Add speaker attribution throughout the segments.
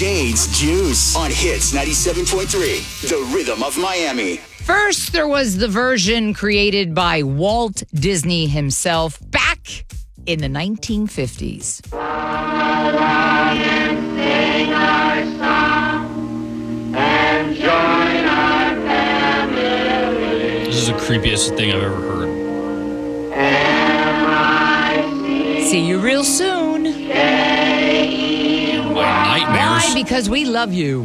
Speaker 1: Jade's Juice on Hits 97.3, The Rhythm of Miami.
Speaker 2: First, there was the version created by Walt Disney himself back in the 1950s.
Speaker 3: This is the creepiest thing I've ever heard.
Speaker 2: See you real soon.
Speaker 3: My nightmares.
Speaker 2: Why? Because we love you.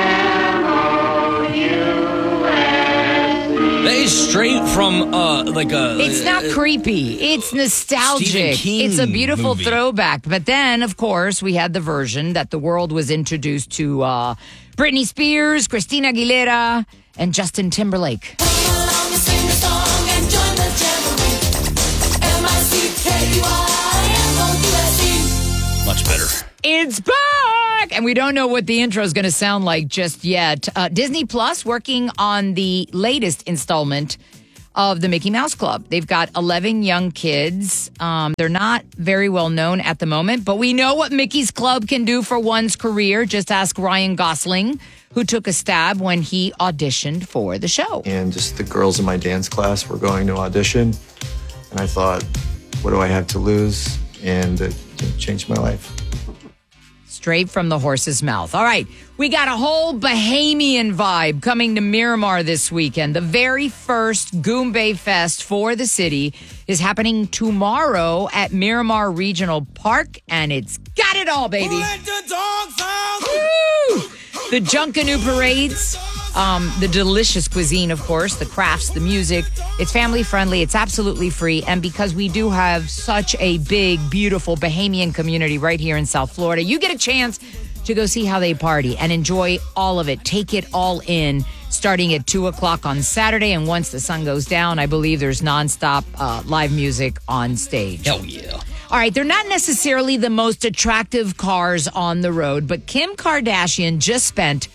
Speaker 3: That is straight from
Speaker 2: It's not creepy. It's nostalgic.
Speaker 3: Stephen King
Speaker 2: It's a beautiful
Speaker 3: movie.
Speaker 2: throwback. But then, of course, we had the version that the world was introduced to Britney Spears, Christina Aguilera, and Justin Timberlake.
Speaker 3: much better.
Speaker 2: It's back! And we don't know what the intro is going to sound like just yet. Disney Plus working on the latest installment of the Mickey Mouse Club. They've got 11 young kids. They're not very well known at the moment, but we know what Mickey's Club can do for one's career. Just ask Ryan Gosling, who took a stab when he auditioned for the show.
Speaker 4: And just the girls in my dance class were going to audition. And I thought, what do I have to lose? And it changed my life.
Speaker 2: Straight from the horse's mouth. All right, we got a whole Bahamian vibe coming to Miramar this weekend. The very first Goombay Fest for the city is happening tomorrow at Miramar Regional Park, and it's got it all, baby. Woo! The Junkanoo parades, the delicious cuisine, of course, the crafts, the music. It's family friendly. It's absolutely free. And because we do have such a big, beautiful Bahamian community right here in South Florida, you get a chance to go see how they party and enjoy all of it. Take it all in starting at 2 o'clock on Saturday. And once the sun goes down, I believe there's nonstop live music on stage.
Speaker 3: Hell yeah.
Speaker 2: All right, they're not necessarily the most attractive cars on the road, but Kim Kardashian just spent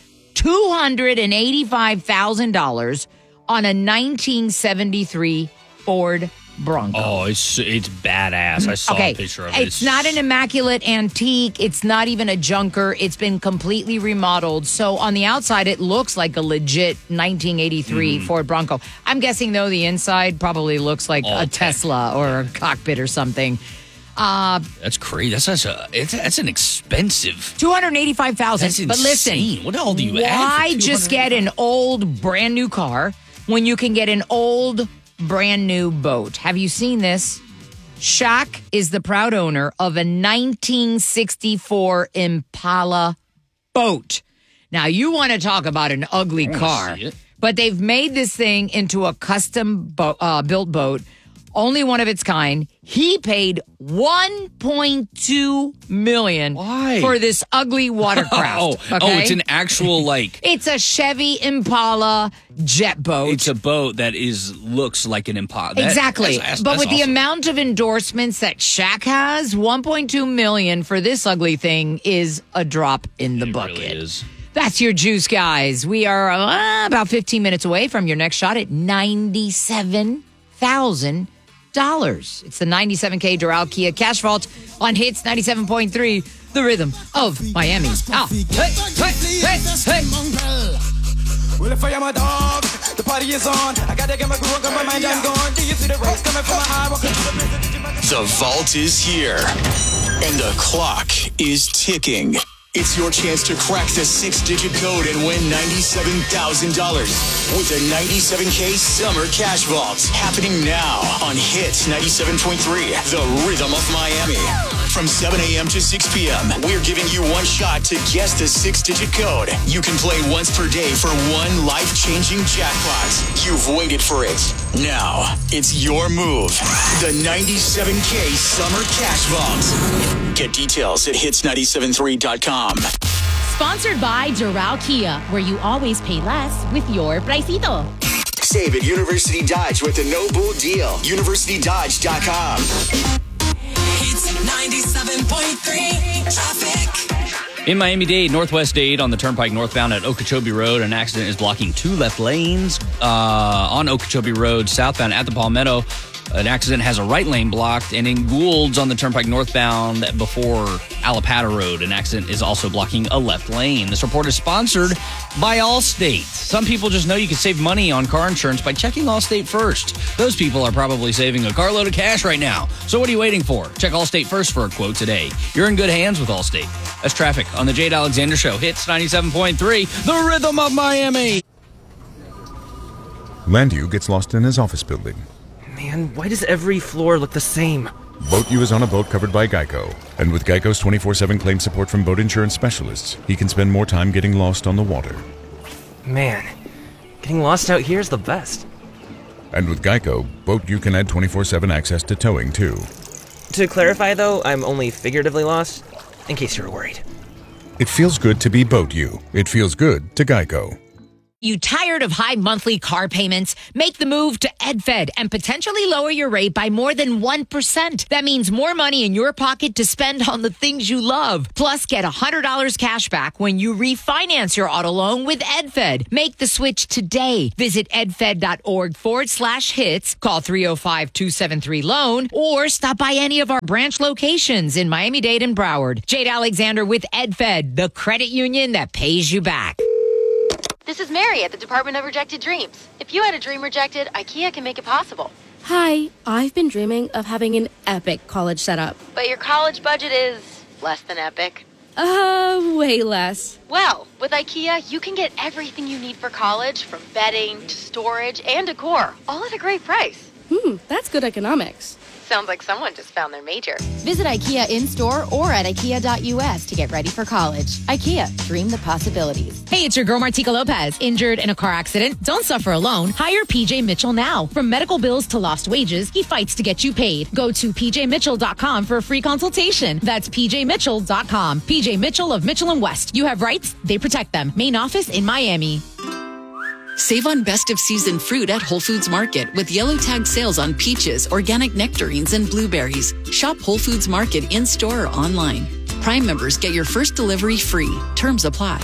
Speaker 2: $285,000 on a 1973 Ford Bronco.
Speaker 3: Oh, it's badass. I saw a picture of it.
Speaker 2: It's not an immaculate antique. It's not even a junker. It's been completely remodeled. So on the outside, it looks like a legit 1983 Ford Bronco. I'm guessing, though, the inside probably looks like a Tesla or a cockpit or something.
Speaker 3: That's crazy. That's an expensive.
Speaker 2: $285,000.
Speaker 3: That's
Speaker 2: But listen,
Speaker 3: insane. What all do you add?
Speaker 2: why just get an old brand new car when you can get an old brand new boat? Have you seen this? Shaq is the proud owner of a 1964 Impala boat. Now, you want to talk about an ugly car, but they've made this thing into a custom built boat. Only one of its kind. He paid $1.2 million for this ugly watercraft.
Speaker 3: It's an actual
Speaker 2: It's a Chevy Impala jet boat.
Speaker 3: It's a boat that looks like an Impala.
Speaker 2: Exactly.
Speaker 3: That's
Speaker 2: but with the
Speaker 3: awesome.
Speaker 2: amount of endorsements that Shaq has, $1.2 million for this ugly thing is a drop in the bucket.
Speaker 3: Really is.
Speaker 2: That's your juice, guys. We are about 15 minutes away from your next shot at $97,000. It's the 97K Doral Kia Cash Vault on Hits 97.3, the rhythm of Miami. Oh, hey.
Speaker 5: Well, if I am a dog, the party is on. I gotta get my groove on, got my mind on going. Do you see the race coming from a high?
Speaker 1: The vault is here, and the clock is ticking. It's your chance to crack the 6-digit code and win $97,000 with the 97K Summer Cash Vault happening now on Hits 97.3, the rhythm of Miami. From 7 a.m. to 6 p.m., we're giving you one shot to guess the 6-digit code. You can play once per day for one life-changing jackpot. You've waited for it. Now, it's your move. The 97K Summer Cash Vault. Get details at hits973.com.
Speaker 6: Sponsored by Doral Kia, where you always pay less with your pricito.
Speaker 1: Save at University Dodge with the No Bull deal. UniversityDodge.com.
Speaker 7: It's 97.3 traffic.
Speaker 3: In Miami-Dade, Northwest-Dade on the Turnpike northbound at Okeechobee Road, an accident is blocking 2 left lanes on Okeechobee Road southbound at the Palmetto. An accident has a right lane blocked, and in Gould's on the Turnpike northbound before Alapata Road, an accident is also blocking a left lane. This report is sponsored by Allstate. Some people just know you can save money on car insurance by checking Allstate first. Those people are probably saving a carload of cash right now. So what are you waiting for? Check Allstate first for a quote today. You're in good hands with Allstate. That's traffic on the Jade Alexander Show. Hits 97.3, the rhythm of Miami.
Speaker 8: Landu gets lost in his office building.
Speaker 9: Man, why does every floor look the same?
Speaker 8: Boat U is on a boat covered by Geico. And with Geico's 24/7 claim support from boat insurance specialists, he can spend more time getting lost on the water.
Speaker 9: Man, getting lost out here is the best.
Speaker 8: And with Geico, Boat U can add 24/7 access to towing, too.
Speaker 9: To clarify, though, I'm only figuratively lost, in case you were worried.
Speaker 8: It feels good to be Boat U. It feels good to Geico.
Speaker 2: You tired of high monthly car payments? Make the move to EdFed and potentially lower your rate by more than 1%. That means more money in your pocket to spend on the things you love. Plus, get $100 cash back when you refinance your auto loan with EdFed. Make the switch today. Visit edfed.org/hits, call 305-273-LOAN, or stop by any of our branch locations in Miami-Dade and Broward. Jade Alexander with EdFed, the credit union that pays you back.
Speaker 10: This is Mary at the Department of Rejected Dreams. If you had a dream rejected, IKEA can make it possible.
Speaker 11: Hi, I've been dreaming of having an epic college setup.
Speaker 10: But your college budget is less than epic.
Speaker 11: Way less.
Speaker 10: Well, with IKEA, you can get everything you need for college, from bedding to storage and decor, all at a great price.
Speaker 11: That's good economics.
Speaker 10: Sounds like someone just found their major.
Speaker 6: Visit IKEA in-store or at IKEA.us to get ready for college. IKEA, dream the possibilities.
Speaker 2: Hey, it's your girl Martika Lopez. Injured in a car accident? Don't suffer alone. Hire PJ Mitchell now. From medical bills to lost wages, he fights to get you paid. Go to pjmitchell.com for a free consultation. That's pjmitchell.com. PJ Mitchell of Mitchell & West. You have rights, they protect them. Main office in Miami.
Speaker 12: Save on best of season fruit at Whole Foods Market with yellow tag sales on peaches, organic nectarines, and blueberries. Shop Whole Foods Market in-store or online. Prime members get your first delivery free. Terms apply.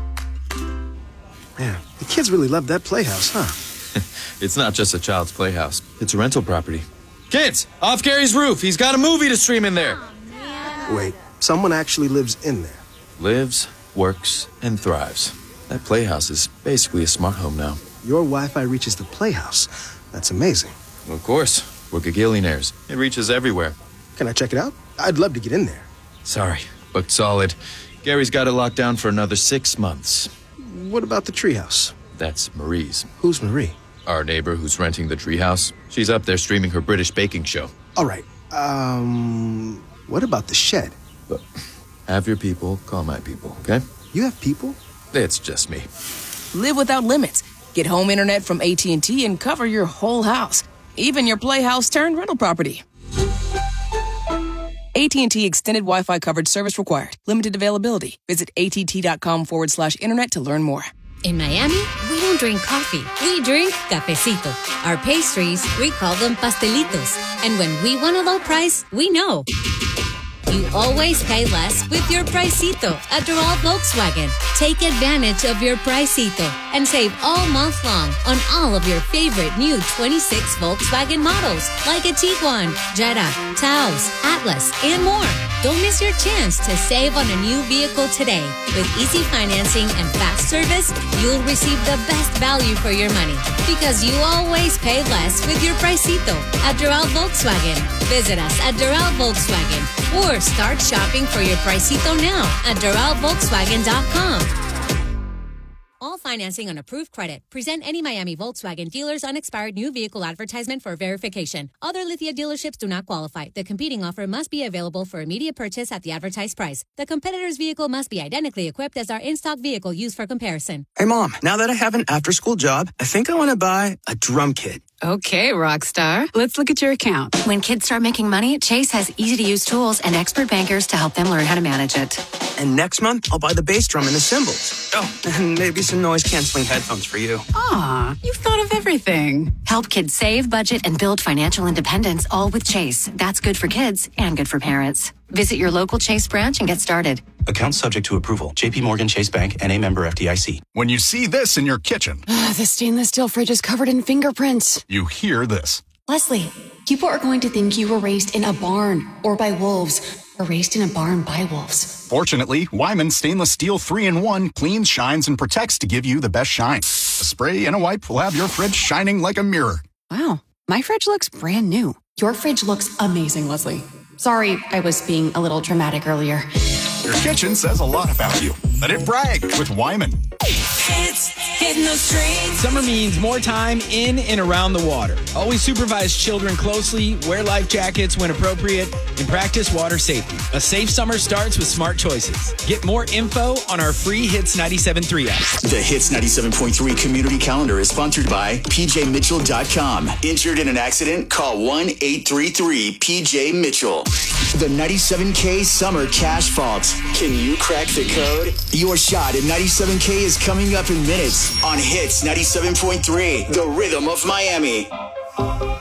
Speaker 13: Man, the kids really love that playhouse, huh?
Speaker 4: It's not just a child's playhouse. It's a rental property. Kids, off Gary's roof. He's got a movie to stream in there.
Speaker 13: Wait, someone actually lives in there?
Speaker 4: Lives, works, and thrives. That playhouse is basically a smart home now.
Speaker 13: Your Wi-Fi reaches the playhouse. That's amazing.
Speaker 4: Well, of course. We're gagillionaires. It reaches everywhere.
Speaker 13: Can I check it out? I'd love to get in there.
Speaker 4: Sorry, booked solid. Gary's got it locked down for another 6 months.
Speaker 13: What about the treehouse?
Speaker 4: That's Marie's.
Speaker 13: Who's Marie?
Speaker 4: Our neighbor who's renting the treehouse. She's up there streaming her British baking show.
Speaker 13: All right. What about the shed?
Speaker 4: But have your people call my people, okay?
Speaker 13: You have people?
Speaker 4: It's just me.
Speaker 14: Live without limits. Get home internet from AT&T and cover your whole house, even your playhouse turned rental property. AT&T Extended Wi-Fi coverage service required. Limited availability. Visit att.com/internet to learn more.
Speaker 15: In Miami, we don't drink coffee. We drink cafecito. Our pastries, we call them pastelitos. And when we want a low price, we know. You always pay less with your Pricito at Doral Volkswagen. Take advantage of your Pricito and save all month long on all of your favorite new 26 Volkswagen models like a Tiguan, Jetta, Taos, Atlas, and more. Don't miss your chance to save on a new vehicle today. With easy financing and fast service, you'll receive the best value for your money because you always pay less with your Pricito at Doral Volkswagen. Visit us at Doral Volkswagen or start shopping for your Pricito now at DoralVolkswagen.com. All financing on approved credit. Present any Miami Volkswagen dealer's unexpired new vehicle advertisement for verification. Other Lithia dealerships do not qualify. The competing offer must be available for immediate purchase at the advertised price. The competitor's vehicle must be identically equipped as our in-stock vehicle used for comparison.
Speaker 16: Hey, Mom, now that I have an after-school job, I think I want to buy a drum kit.
Speaker 17: Okay, Rockstar. Let's look at your account. When kids start making money, Chase has easy-to-use tools and expert bankers to help them learn how to manage it.
Speaker 16: And next month, I'll buy the bass drum and the cymbals. Oh, and maybe some noise-canceling headphones for you.
Speaker 17: Aw, you've thought of everything. Help kids save, budget, and build financial independence, all with Chase. That's good for kids and good for parents. Visit your local Chase branch and get started.
Speaker 18: Account subject to approval. J.P. Morgan Chase Bank, N.A. member FDIC.
Speaker 19: When you see this in your kitchen,
Speaker 17: The stainless steel fridge is covered in fingerprints.
Speaker 19: you hear this.
Speaker 17: Leslie, people are going to think you were raised in a barn or by wolves or raised in a barn by wolves.
Speaker 19: Fortunately, Wyman Stainless Steel 3-in-1 cleans, shines, and protects to give you the best shine. A spray and a wipe will have your fridge shining like a mirror.
Speaker 17: Wow, my fridge looks brand new. Your fridge looks amazing, Leslie. Sorry, I was being a little dramatic earlier.
Speaker 19: Your kitchen says a lot about you. Let it brag with Wyman.
Speaker 7: Hits hitting the streets.
Speaker 20: Summer means more time in and around the water. Always supervise children closely, wear life jackets when appropriate, and practice water safety. A safe summer starts with smart choices. Get more info on our free Hits 97.3 app.
Speaker 1: The Hits 97.3 community calendar is sponsored by PJMitchell.com. Injured in an accident? Call 1-833-PJ-MITCHELL. The 97K Summer Cash Vault. Can you crack the code? Your shot at 97K is coming up in minutes on Hits 97.3, the rhythm of Miami.